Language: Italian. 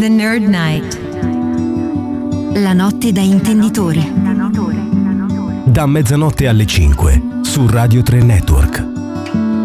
The Nerd Night. La notte da intenditore. Da mezzanotte alle 5 su Radio 3 Network.